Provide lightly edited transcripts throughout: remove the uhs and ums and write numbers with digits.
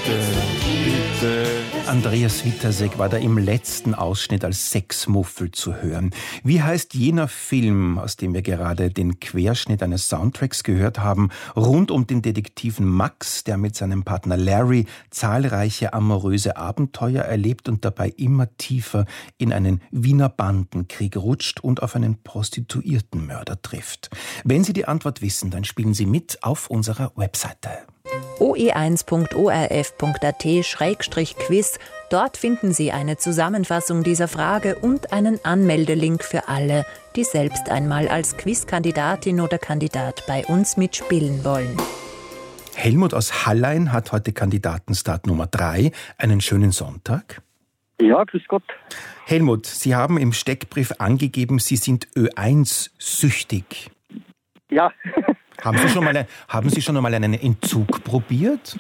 Bitte. Andreas Witasek war da im letzten Ausschnitt als Sexmuffel zu hören. Wie heißt jener Film, aus dem wir gerade den Querschnitt eines Soundtracks gehört haben, rund um den Detektiven Max, der mit seinem Partner Larry zahlreiche amoröse Abenteuer erlebt und dabei immer tiefer in einen Wiener Bandenkrieg rutscht und auf einen Prostituiertenmörder trifft? Wenn Sie die Antwort wissen, dann spielen Sie mit auf unserer Webseite. oe1.orf.at/quiz. Dort finden Sie eine Zusammenfassung dieser Frage und einen Anmeldelink für alle, die selbst einmal als Quizkandidatin oder Kandidat bei uns mitspielen wollen. Helmut aus Hallein hat heute Kandidatenstart Nummer 3. Einen schönen Sonntag. Ja, grüß Gott. Helmut, Sie haben im Steckbrief angegeben, Sie sind Ö1-süchtig. Ja. Haben Sie schon mal einen Entzug probiert?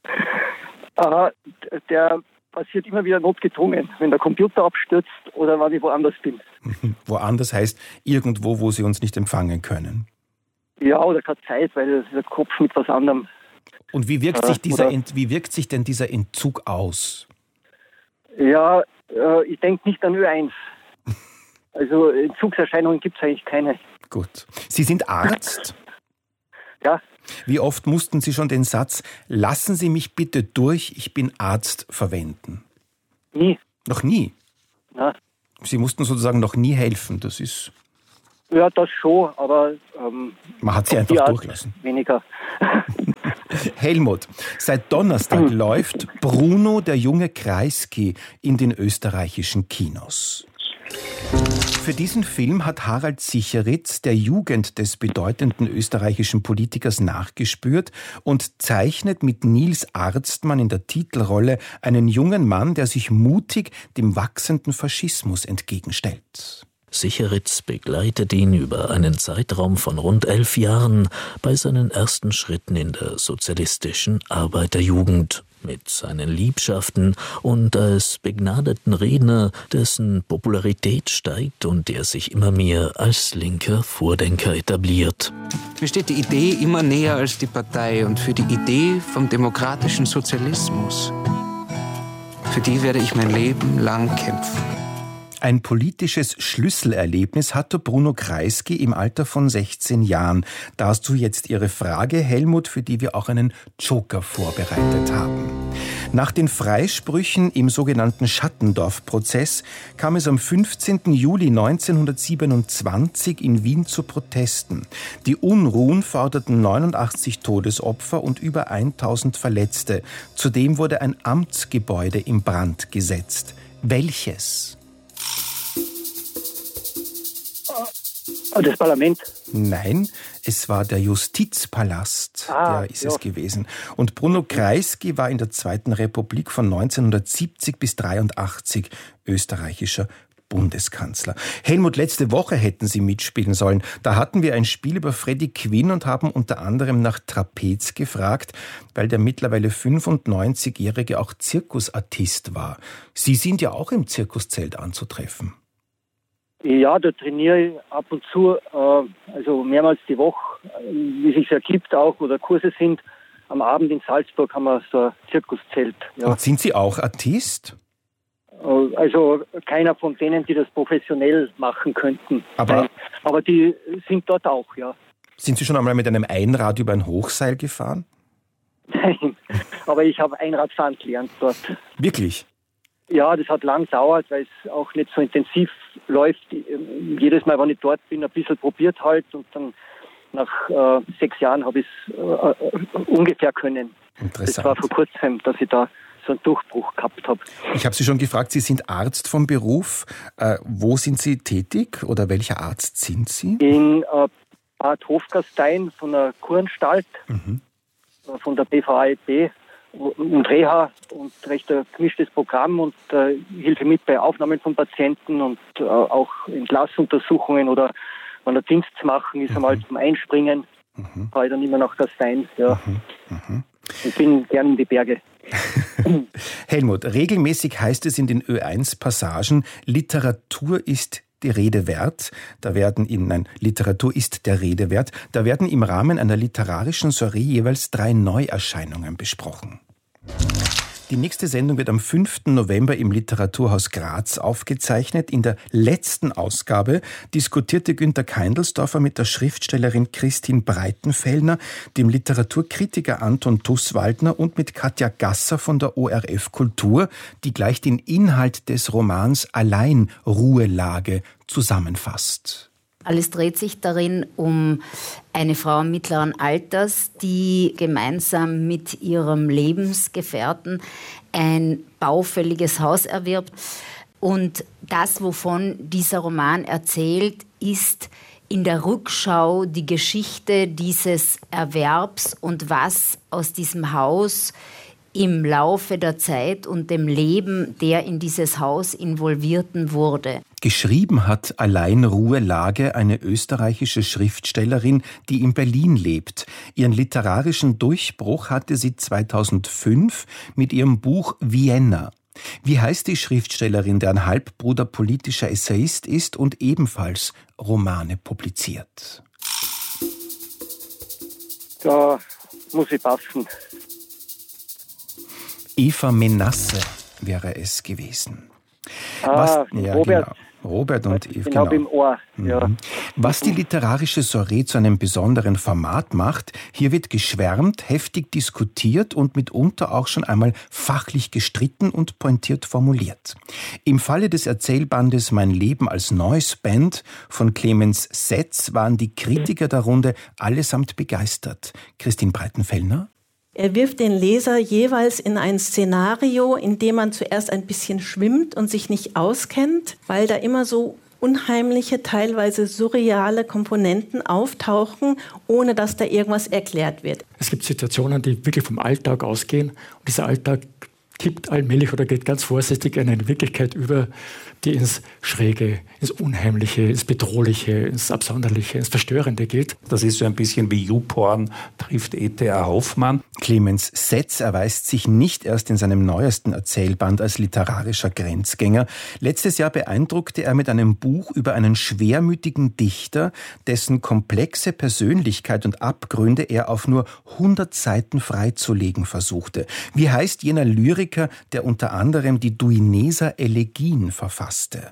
Der passiert immer wieder notgedrungen, wenn der Computer abstürzt oder wenn ich woanders bin. Woanders heißt irgendwo, wo Sie uns nicht empfangen können. Ja, oder keine Zeit, weil der Kopf mit was anderem. Und wie wirkt sich denn dieser Entzug aus? Ja, ich denke nicht an Ö1. Also Entzugserscheinungen gibt es eigentlich keine. Gut. Sie sind Arzt? Ja. Wie oft mussten Sie schon den Satz, lassen Sie mich bitte durch, ich bin Arzt, verwenden? Nie. Noch nie? Ja. Sie mussten sozusagen noch nie helfen, das ist... Ja, das schon, aber... man hat sie einfach durchlassen. Weniger. Helmut, seit Donnerstag läuft Bruno, der junge Kreisky, in den österreichischen Kinos. Für diesen Film hat Harald Sicheritz der Jugend des bedeutenden österreichischen Politikers nachgespürt und zeichnet mit Nils Arztmann in der Titelrolle einen jungen Mann, der sich mutig dem wachsenden Faschismus entgegenstellt. Sicheritz begleitet ihn über einen Zeitraum von rund 11 Jahren bei seinen ersten Schritten in der sozialistischen Arbeiterjugend, mit seinen Liebschaften und als begnadeten Redner, dessen Popularität steigt und der sich immer mehr als linker Vordenker etabliert. Mir steht die Idee immer näher als die Partei und für die Idee vom demokratischen Sozialismus, für die werde ich mein Leben lang kämpfen. Ein politisches Schlüsselerlebnis hatte Bruno Kreisky im Alter von 16 Jahren. Dazu jetzt Ihre Frage, Helmut, für die wir auch einen Joker vorbereitet haben. Nach den Freisprüchen im sogenannten Schattendorf-Prozess kam es am 15. Juli 1927 in Wien zu Protesten. Die Unruhen forderten 89 Todesopfer und über 1000 Verletzte. Zudem wurde ein Amtsgebäude in Brand gesetzt. Welches? Das Parlament? Nein, es war der Justizpalast, der ist es gewesen. Und Bruno Kreisky war in der Zweiten Republik von 1970 bis 1983 österreichischer Bundeskanzler. Helmut, letzte Woche hätten Sie mitspielen sollen. Da hatten wir ein Spiel über Freddie Quinn und haben unter anderem nach Trapez gefragt, weil der mittlerweile 95-Jährige auch Zirkusartist war. Sie sind ja auch im Zirkuszelt anzutreffen. Ja, da trainiere ich ab und zu, also mehrmals die Woche, wie es sich ergibt auch, oder Kurse sind. Am Abend in Salzburg haben wir so ein Zirkuszelt. Ja. Und sind Sie auch Artist? Also keiner von denen, die das professionell machen könnten. Aber die sind dort auch, ja. Sind Sie schon einmal mit einem Einrad über ein Hochseil gefahren? Nein, aber ich habe Einradfahren gelernt dort. Wirklich? Ja, das hat lang gedauert, weil es auch nicht so intensiv läuft. Jedes Mal, wenn ich dort bin, ein bisschen probiert halt und dann nach 6 Jahren habe ich es ungefähr können. Interessant. Das war vor kurzem, dass ich da so einen Durchbruch gehabt habe. Ich habe Sie schon gefragt, Sie sind Arzt vom Beruf. Wo sind Sie tätig oder welcher Arzt sind Sie? In Bad Hofgastein von der Kuranstalt, von der BVAEB. Und Reha und recht ein gemischtes Programm und Hilfe mit bei Aufnahmen von Patienten und auch Entlassuntersuchungen oder wenn der Dienst zu machen ist, einmal zum Einspringen, fahre ich dann immer nach Gastein. Ja. Ich bin gern in die Berge. Helmut, regelmäßig heißt es in den Ö1-Passagen, Literatur ist die Rede wert. Literatur ist der Rede wert. Da werden im Rahmen einer literarischen Soiree jeweils 3 Neuerscheinungen besprochen. Die nächste Sendung wird am 5. November im Literaturhaus Graz aufgezeichnet. In der letzten Ausgabe diskutierte Günter Keindelsdorfer mit der Schriftstellerin Christine Breitenfellner, dem Literaturkritiker Anton Tusswaldner und mit Katja Gasser von der ORF Kultur, die gleich den Inhalt des Romans Allein Ruhelage zusammenfasst. Alles dreht sich darin um eine Frau mittleren Alters, die gemeinsam mit ihrem Lebensgefährten ein baufälliges Haus erwirbt. Und das, wovon dieser Roman erzählt, ist in der Rückschau die Geschichte dieses Erwerbs und was aus diesem Haus im Laufe der Zeit und dem Leben der in dieses Haus Involvierten wurde. Geschrieben hat Allein Ruhelage eine österreichische Schriftstellerin, die in Berlin lebt. Ihren literarischen Durchbruch hatte sie 2005 mit ihrem Buch Vienna. Wie heißt die Schriftstellerin, deren Halbbruder politischer Essayist ist und ebenfalls Romane publiziert? Da muss ich passen. Eva Menasse wäre es gewesen. Robert. Genau. Robert und Eva. Genau, im Ohr. Ja. Was die literarische Soiree zu einem besonderen Format macht, hier wird geschwärmt, heftig diskutiert und mitunter auch schon einmal fachlich gestritten und pointiert formuliert. Im Falle des Erzählbandes Mein Leben als Noise Band von Clemens Setz waren die Kritiker der Runde allesamt begeistert. Christine Breitenfellner? Er wirft den Leser jeweils in ein Szenario, in dem man zuerst ein bisschen schwimmt und sich nicht auskennt, weil da immer so unheimliche, teilweise surreale Komponenten auftauchen, ohne dass da irgendwas erklärt wird. Es gibt Situationen, die wirklich vom Alltag ausgehen und dieser Alltag kippt allmählich oder geht ganz vorsichtig in eine Wirklichkeit über, die ins Schräge, ins Unheimliche, ins Bedrohliche, ins Absonderliche, ins Verstörende geht. Das ist so ein bisschen wie YouPorn trifft E.T.A. Hoffmann. Clemens Setz erweist sich nicht erst in seinem neuesten Erzählband als literarischer Grenzgänger. Letztes Jahr beeindruckte er mit einem Buch über einen schwermütigen Dichter, dessen komplexe Persönlichkeit und Abgründe er auf nur 100 Seiten freizulegen versuchte. Wie heißt jener Lyriker, der unter anderem die Duineser Elegien verfasste?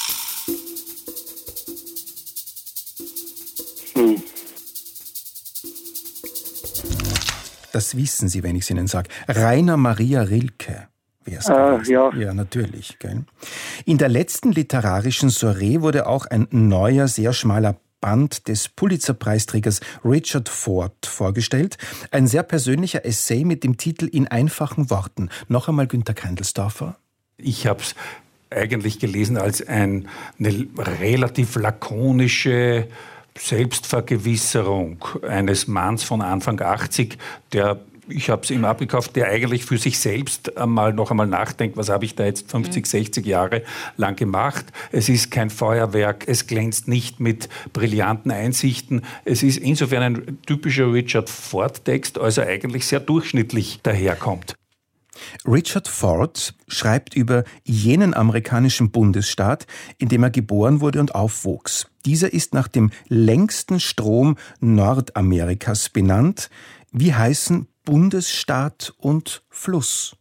Das wissen Sie, wenn ich es Ihnen sage. Rainer Maria Rilke. Ja, natürlich. Gell? In der letzten literarischen Soiree wurde auch ein neuer, sehr schmaler Band des Pulitzer-Preisträgers Richard Ford vorgestellt. Ein sehr persönlicher Essay mit dem Titel In einfachen Worten. Noch einmal Günter Keindelsdorfer. Ich habe es eigentlich gelesen als eine relativ lakonische Selbstvergewisserung eines Manns von Anfang 80, ich habe es ihm abgekauft, der eigentlich für sich selbst noch einmal nachdenkt, was habe ich da jetzt 50, 60 Jahre lang gemacht. Es ist kein Feuerwerk, es glänzt nicht mit brillanten Einsichten. Es ist insofern ein typischer Richard Ford-Text, also eigentlich sehr durchschnittlich daherkommt. Richard Ford schreibt über jenen amerikanischen Bundesstaat, in dem er geboren wurde und aufwuchs. Dieser ist nach dem längsten Strom Nordamerikas benannt. Wie heißen Bundesstaat und Fluss?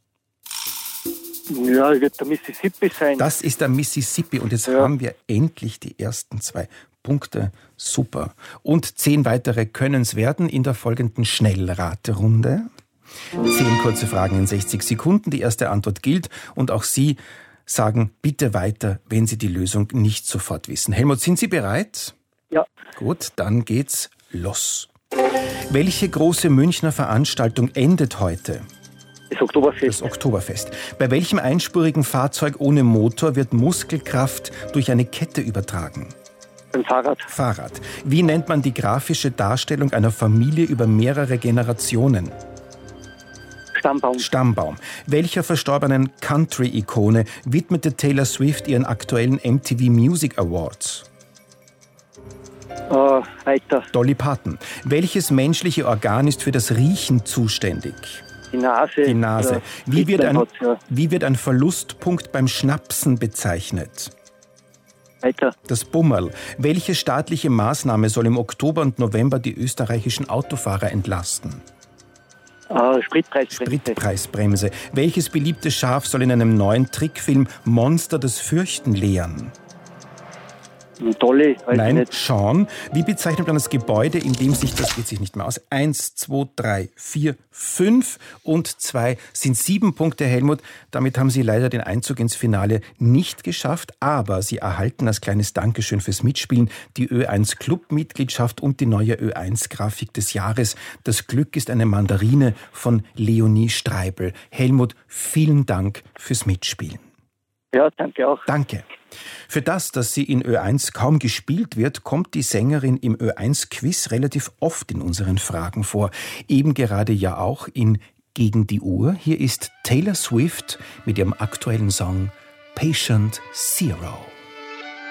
Ja, wird der Mississippi sein. Das ist der Mississippi und jetzt haben wir endlich die ersten 2 Punkte. Super. Und 10 weitere können es werden in der folgenden Schnellraterunde. 10 kurze Fragen in 60 Sekunden. Die erste Antwort gilt und auch Sie sagen bitte weiter, wenn Sie die Lösung nicht sofort wissen. Helmut, sind Sie bereit? Ja. Gut, dann geht's los. Welche große Münchner Veranstaltung endet heute? Das Oktoberfest. Bei welchem einspurigen Fahrzeug ohne Motor wird Muskelkraft durch eine Kette übertragen? Beim Fahrrad. Wie nennt man die grafische Darstellung einer Familie über mehrere Generationen? Stammbaum. Welcher verstorbenen Country-Ikone widmete Taylor Swift ihren aktuellen MTV Music Awards? Weiter. Dolly Parton. Welches menschliche Organ ist für das Riechen zuständig? Die Nase. Wie wird ein Verlustpunkt beim Schnapsen bezeichnet? Weiter. Das Bummerl. Welche staatliche Maßnahme soll im Oktober und November die österreichischen Autofahrer entlasten? Spritpreisbremse. Welches beliebte Schaf soll in einem neuen Trickfilm Monster das Fürchten lehren? Dolly. Nein, Sean. Wie bezeichnet man das Gebäude, in dem sich, das geht sich nicht mehr aus, 1, 2, 3, 4, 5 und 2 sind 7 Punkte, Helmut. Damit haben Sie leider den Einzug ins Finale nicht geschafft, aber Sie erhalten als kleines Dankeschön fürs Mitspielen die Ö1 Club-Mitgliedschaft und die neue Ö1 Grafik des Jahres. Das Glück ist eine Mandarine von Leonie Streibel. Helmut, vielen Dank fürs Mitspielen. Ja, danke auch. Danke. Für das, dass sie in Ö1 kaum gespielt wird, kommt die Sängerin im Ö1-Quiz relativ oft in unseren Fragen vor. Eben gerade ja auch in Gegen die Uhr. Hier ist Taylor Swift mit ihrem aktuellen Song Patient Zero.